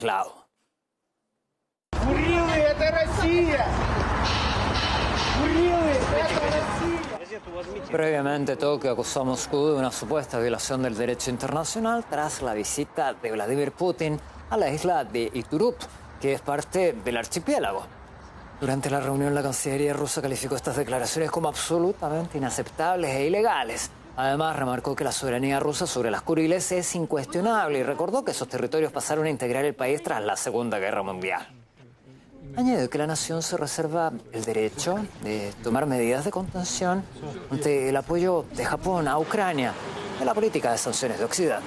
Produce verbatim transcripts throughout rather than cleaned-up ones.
clavo. Previamente, Tokio acusó a Moscú de una supuesta violación del derecho internacional tras la visita de Vladimir Putin a la isla de Iturup, que es parte del archipiélago. Durante la reunión, la Cancillería rusa calificó estas declaraciones como absolutamente inaceptables e ilegales. Además, remarcó que la soberanía rusa sobre las Kuriles es incuestionable y recordó que esos territorios pasaron a integrar el país tras la Segunda Guerra Mundial. Añadió que la nación se reserva el derecho de tomar medidas de contención ante el apoyo de Japón a Ucrania en la política de sanciones de Occidente.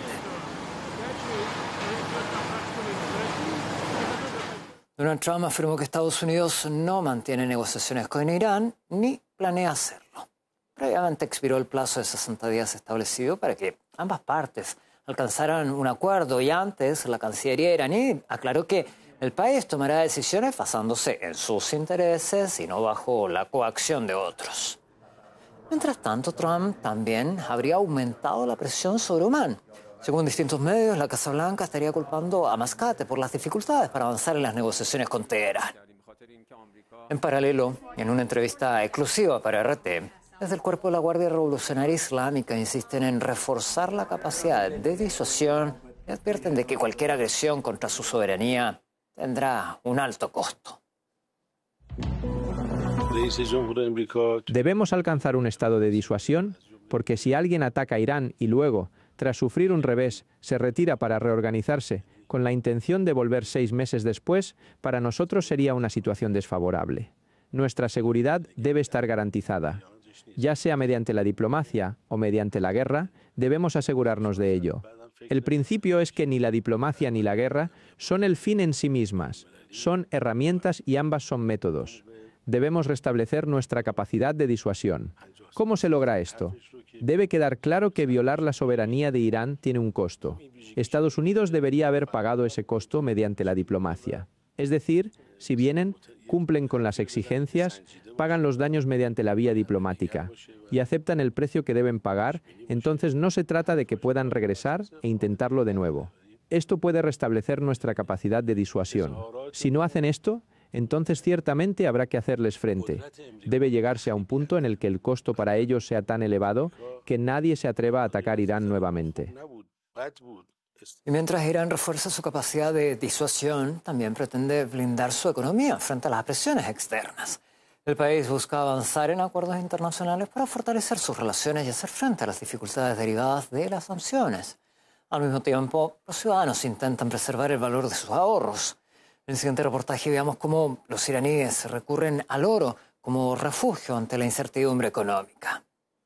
Donald Trump afirmó que Estados Unidos no mantiene negociaciones con Irán ni planea hacerlo. Previamente expiró el plazo de sesenta días establecido para que ambas partes alcanzaran un acuerdo y antes la Cancillería iraní aclaró que el país tomará decisiones basándose en sus intereses y no bajo la coacción de otros. Mientras tanto, Trump también habría aumentado la presión sobre Omán. Según distintos medios, la Casa Blanca estaría culpando a Mascate por las dificultades para avanzar en las negociaciones con Teherán. En paralelo, en una entrevista exclusiva para R T, desde el cuerpo de la Guardia Revolucionaria Islámica insisten en reforzar la capacidad de disuasión y advierten de que cualquier agresión contra su soberanía tendrá un alto costo. Debemos alcanzar un estado de disuasión porque si alguien ataca a Irán y luego, tras sufrir un revés, se retira para reorganizarse con la intención de volver seis meses después, para nosotros sería una situación desfavorable. Nuestra seguridad debe estar garantizada. Ya sea mediante la diplomacia o mediante la guerra, debemos asegurarnos de ello. El principio es que ni la diplomacia ni la guerra son el fin en sí mismas, son herramientas y ambas son métodos. Debemos restablecer nuestra capacidad de disuasión. ¿Cómo se logra esto? Debe quedar claro que violar la soberanía de Irán tiene un costo. Estados Unidos debería haber pagado ese costo mediante la diplomacia. Es decir, si vienen, cumplen con las exigencias, pagan los daños mediante la vía diplomática y aceptan el precio que deben pagar, entonces no se trata de que puedan regresar e intentarlo de nuevo. Esto puede restablecer nuestra capacidad de disuasión. Si no hacen esto, entonces ciertamente habrá que hacerles frente. Debe llegarse a un punto en el que el costo para ellos sea tan elevado que nadie se atreva a atacar Irán nuevamente. Y mientras Irán refuerza su capacidad de disuasión, también pretende blindar su economía frente a las presiones externas. El país busca avanzar en acuerdos internacionales para fortalecer sus relaciones y hacer frente a las dificultades derivadas de las sanciones. Al mismo tiempo, los ciudadanos intentan preservar el valor de sus ahorros. En el siguiente reportaje veamos cómo los iraníes recurren al oro como refugio ante la incertidumbre económica.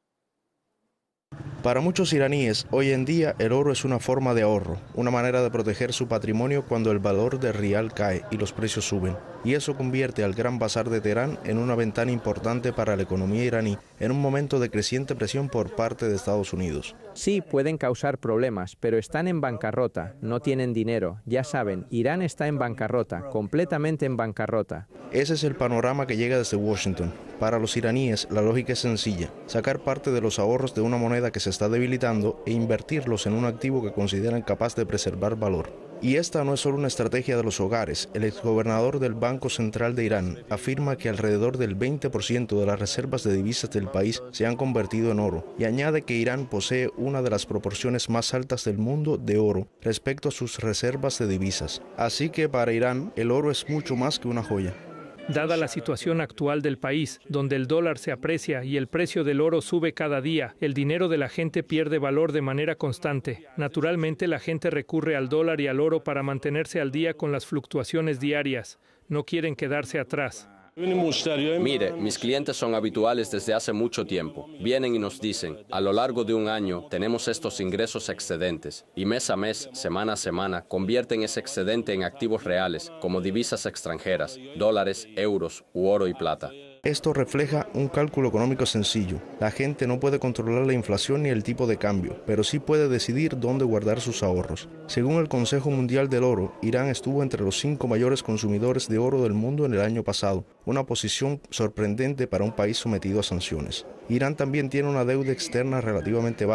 Para muchos iraníes, hoy en día el oro es una forma de ahorro, una manera de proteger su patrimonio cuando el valor del rial cae y los precios suben. Y eso convierte al Gran Bazar de Teherán en una ventana importante para la economía iraní, en un momento de creciente presión por parte de Estados Unidos. Sí, pueden causar problemas, pero están en bancarrota, no tienen dinero. Ya saben, Irán está en bancarrota, completamente en bancarrota. Ese es el panorama que llega desde Washington. Para los iraníes, la lógica es sencilla: sacar parte de los ahorros de una moneda que se está debilitando e invertirlos en un activo que consideran capaz de preservar valor. Y esta no es solo una estrategia de los hogares. El exgobernador del Banco Central de Irán afirma que alrededor del veinte por ciento de las reservas de divisas del país se han convertido en oro, y añade que Irán posee una de las proporciones más altas del mundo de oro respecto a sus reservas de divisas. Así que para Irán el oro es mucho más que una joya. Dada la situación actual del país, donde el dólar se aprecia y el precio del oro sube cada día, el dinero de la gente pierde valor de manera constante. Naturalmente, la gente recurre al dólar y al oro para mantenerse al día con las fluctuaciones diarias. No quieren quedarse atrás. Mire, mis clientes son habituales desde hace mucho tiempo. Vienen y nos dicen, a lo largo de un año tenemos estos ingresos excedentes y mes a mes, semana a semana, convierten ese excedente en activos reales, como divisas extranjeras, dólares, euros u oro y plata. Esto refleja un cálculo económico sencillo. La gente no puede controlar la inflación ni el tipo de cambio, pero sí puede decidir dónde guardar sus ahorros. Según el Consejo Mundial del Oro, Irán estuvo entre los cinco mayores consumidores de oro del mundo en el año pasado, una posición sorprendente para un país sometido a sanciones. Irán también tiene una deuda externa relativamente baja,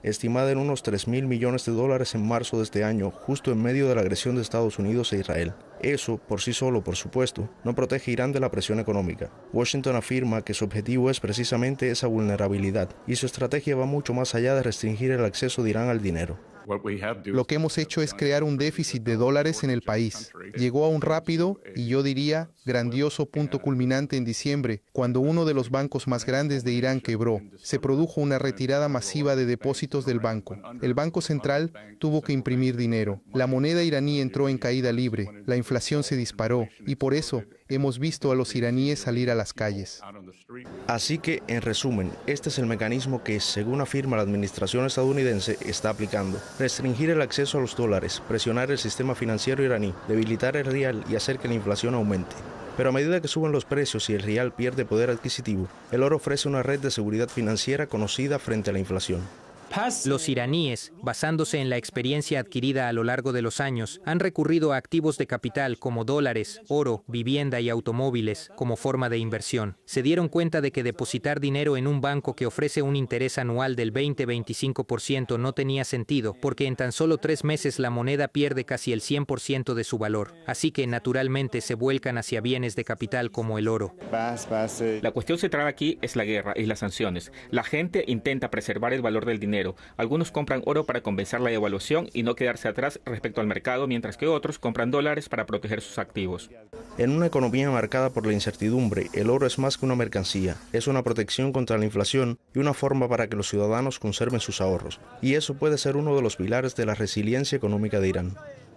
estimada en unos tres mil millones de dólares en marzo de este año, justo en medio de la agresión de Estados Unidos e Israel. Eso, por sí solo, por supuesto, no protege a Irán de la presión económica. Washington afirma que su objetivo es precisamente esa vulnerabilidad, y su estrategia va mucho más allá de restringir el acceso de Irán al dinero. Lo que hemos hecho es crear un déficit de dólares en el país. Llegó a un rápido y yo diría grandioso punto culminante en diciembre, cuando uno de los bancos más grandes de Irán quebró. Se produjo una retirada masiva de depósitos del banco. El Banco Central tuvo que imprimir dinero. La moneda iraní entró en caída libre. La inflación se disparó y por eso hemos visto a los iraníes salir a las calles. Así que, en resumen, este es el mecanismo que, según afirma la administración estadounidense, está aplicando. Restringir el acceso a los dólares, presionar el sistema financiero iraní, debilitar el rial y hacer que la inflación aumente. Pero a medida que suben los precios y el rial pierde poder adquisitivo, el oro ofrece una red de seguridad financiera conocida frente a la inflación. Los iraníes, basándose en la experiencia adquirida a lo largo de los años, han recurrido a activos de capital como dólares, oro, vivienda y automóviles como forma de inversión. Se dieron cuenta de que depositar dinero en un banco que ofrece un interés anual del veinte a veinticinco por ciento no tenía sentido, porque en tan solo tres meses la moneda pierde casi el cien por ciento de su valor. Así que, naturalmente, se vuelcan hacia bienes de capital como el oro. La cuestión central aquí es la guerra y las sanciones. La gente intenta preservar el valor del dinero. Algunos compran oro para compensar la devaluación y no quedarse atrás respecto al mercado, mientras que otros compran dólares para proteger sus activos. En una economía marcada por la incertidumbre, el oro es más que una mercancía, es una protección contra la inflación y una forma para que los ciudadanos conserven sus ahorros. Y eso puede ser uno de los pilares de la resiliencia económica de Irán.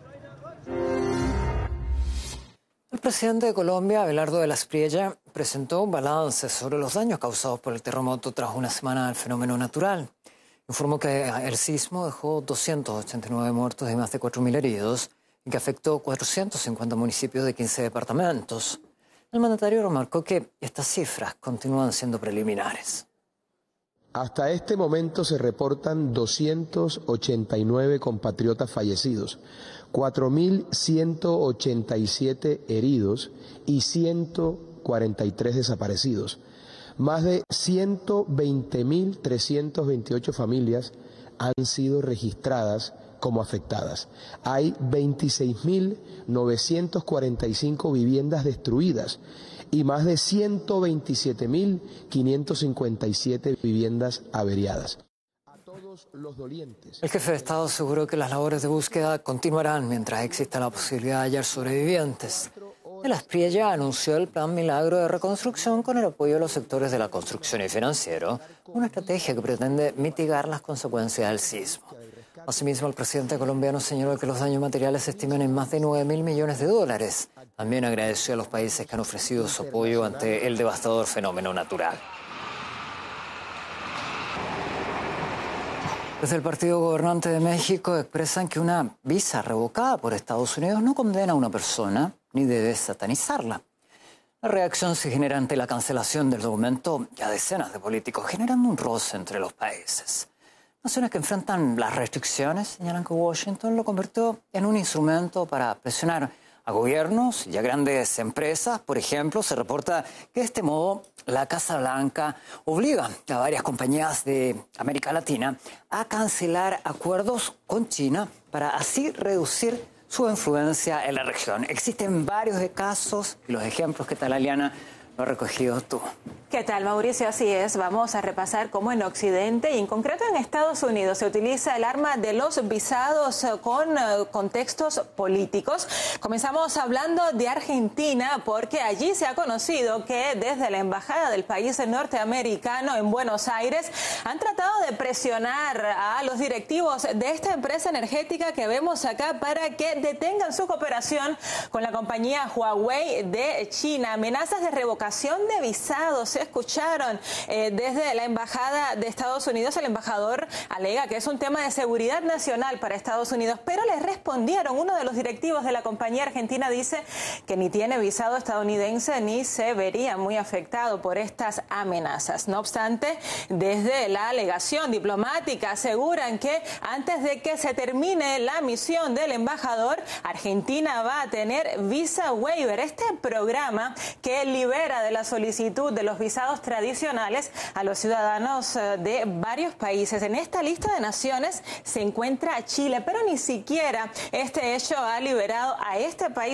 El presidente de Colombia, Abelardo de la Espriella, presentó un balance sobre los daños causados por el terremoto tras una semana del fenómeno natural. Informó que el sismo dejó doscientos ochenta y nueve muertos y más de cuatro mil heridos y que afectó cuatrocientos cincuenta municipios de quince departamentos. El mandatario remarcó que estas cifras continúan siendo preliminares. Hasta este momento se reportan doscientos ochenta y nueve compatriotas fallecidos, cuatro mil ciento ochenta y siete heridos y ciento cuarenta y tres desaparecidos. Más de ciento veinte mil trescientas veintiocho familias han sido registradas como afectadas. Hay veintiséis mil novecientas cuarenta y cinco viviendas destruidas y más de ciento veintisiete mil quinientas cincuenta y siete viviendas averiadas. A todos los dolientes. El jefe de Estado aseguró que las labores de búsqueda continuarán mientras exista la posibilidad de hallar sobrevivientes. De la Espriella anunció el Plan Milagro de Reconstrucción con el apoyo de los sectores de la construcción y financiero, una estrategia que pretende mitigar las consecuencias del sismo. Asimismo, el presidente colombiano señaló que los daños materiales se estiman en más de nueve mil millones de dólares. También agradeció a los países que han ofrecido su apoyo ante el devastador fenómeno natural. Desde el partido gobernante de México expresan que una visa revocada por Estados Unidos no condena a una persona ni debe satanizarla. La reacción se genera ante la cancelación del documento y a decenas de políticos, generando un roce entre los países. Naciones que enfrentan las restricciones señalan que Washington lo convirtió en un instrumento para presionar a gobiernos y a grandes empresas. Por ejemplo, se reporta que de este modo la Casa Blanca obliga a varias compañías de América Latina a cancelar acuerdos con China para así reducir su influencia en la región. Existen varios de casos y los ejemplos que tal, Aliana, lo has recogido tú. ¿Qué tal, Mauricio? Así es, vamos a repasar cómo en Occidente y en concreto en Estados Unidos se utiliza el arma de los visados con uh, contextos políticos. Comenzamos hablando de Argentina porque allí se ha conocido que desde la embajada del país norteamericano en Buenos Aires han tratado de presionar a los directivos de esta empresa energética que vemos acá para que detengan su cooperación con la compañía Huawei de China. Amenazas de revocación de visados se escucharon eh, desde la embajada de Estados Unidos. El embajador alega que es un tema de seguridad nacional para Estados Unidos, pero le respondieron. Uno de los directivos de la compañía argentina dice que ni tiene visado estadounidense ni se vería muy afectado por estas amenazas. No obstante, desde la alegación diplomática aseguran que antes de que se termine la misión del embajador, Argentina va a tener Visa Waiver, este programa que libera de la solicitud de los visados tradicionales a los ciudadanos de varios países. En esta lista de naciones se encuentra Chile, pero ni siquiera este hecho ha liberado a este país